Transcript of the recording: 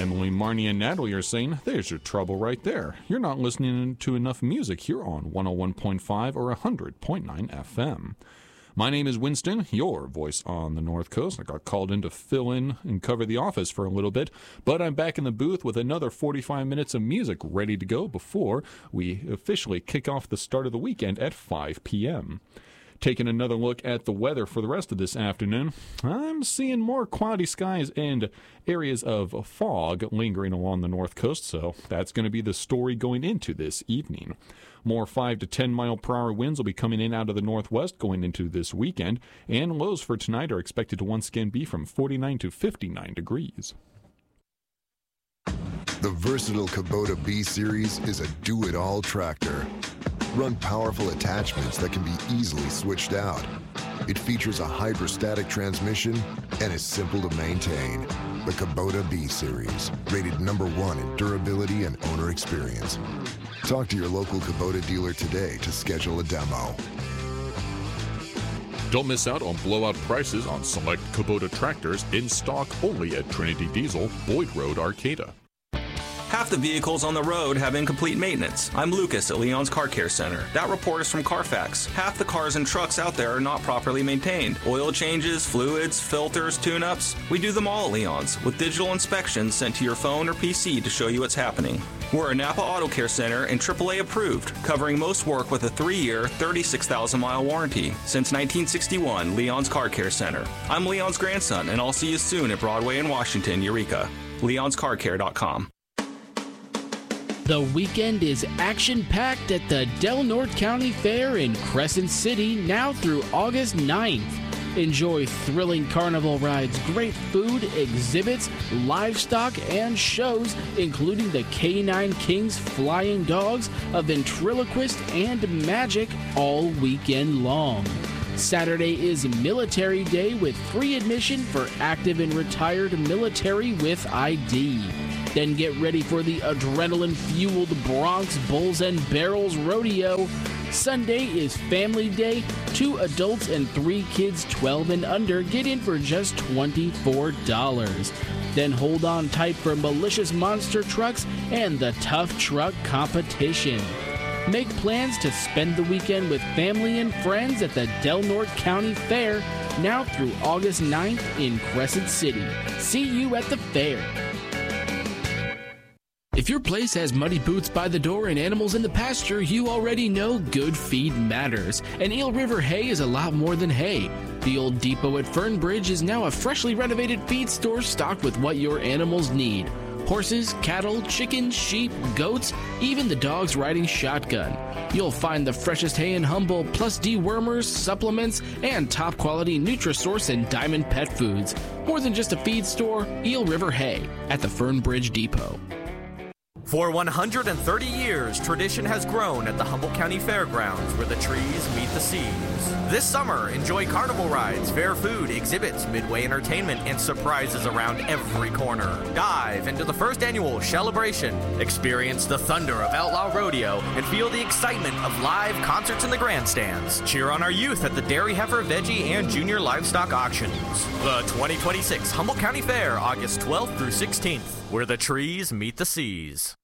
Emily, Marnie, and Natalie are saying, there's your trouble right there. You're not listening to enough music here on 101.5 or 100.9 FM. My name is Winston, your voice on the North Coast. I got called in to fill in and cover the office for a little bit, but I'm back in the booth with another 45 minutes of music ready to go before we officially kick off the start of the weekend at 5 p.m. Taking another look at the weather for the rest of this afternoon, I'm seeing more cloudy skies and areas of fog lingering along the North Coast, so that's going to be the story going into this evening. More 5 to 10 mile per hour winds will be coming in out of the northwest going into this weekend, and lows for tonight are expected to once again be from 49 to 59 degrees. The versatile Kubota B-Series is a do-it-all tractor. Run powerful attachments that can be easily switched out. It features a hydrostatic transmission and is simple to maintain. The Kubota B-Series, rated #1 in durability and owner experience. Talk to your local Kubota dealer today to schedule a demo. Don't miss out on blowout prices on select Kubota tractors in stock only at Trinity Diesel, Boyd Road, Arcata. Half the vehicles on the road have incomplete maintenance. I'm Lucas at Leon's Car Care Center. That report is from Carfax. Half the cars and trucks out there are not properly maintained. Oil changes, fluids, filters, tune-ups. We do them all at Leon's, with digital inspections sent to your phone or PC to show you what's happening. We're a Napa Auto Care Center and AAA approved, covering most work with a 3-year, 36,000-mile warranty. Since 1961, Leon's Car Care Center. I'm Leon's grandson, and I'll see you soon at Broadway in Washington, Eureka. Leon'sCarCare.com. The weekend is action-packed at the Del Norte County Fair in Crescent City now through August 9th. Enjoy thrilling carnival rides, great food, exhibits, livestock, and shows, including the K9 Kings Flying Dogs, a ventriloquist, and magic all weekend long. Saturday is Military Day with free admission for active and retired military with ID. Then get ready for the adrenaline-fueled Bronx Bulls and Barrels Rodeo. Sunday is Family Day. 2 adults and 3 kids 12 and under get in for just $24. Then hold on tight for Malicious Monster Trucks and the Tough Truck Competition. Make plans to spend the weekend with family and friends at the Del Norte County Fair now through August 9th in Crescent City. See you at the fair. If your place has muddy boots by the door and animals in the pasture, you already know good feed matters. And Eel River Hay is a lot more than hay. The old depot at Fernbridge is now a freshly renovated feed store stocked with what your animals need. Horses, cattle, chickens, sheep, goats, even the dogs riding shotgun. You'll find the freshest hay in Humboldt, plus dewormers, supplements, and top-quality Nutrisource and Diamond Pet Foods. More than just a feed store, Eel River Hay at the Fernbridge Depot. For 130 years, tradition has grown at the Humboldt County Fairgrounds where the trees meet the seas. This summer, enjoy carnival rides, fair food, exhibits, midway entertainment, and surprises around every corner. Dive into the first annual Celebration. Experience the thunder of Outlaw Rodeo and feel the excitement of live concerts in the grandstands. Cheer on our youth at the Dairy Heifer, Veggie, and Junior Livestock Auctions. The 2026 Humboldt County Fair, August 12th through 16th, where the trees meet the seas.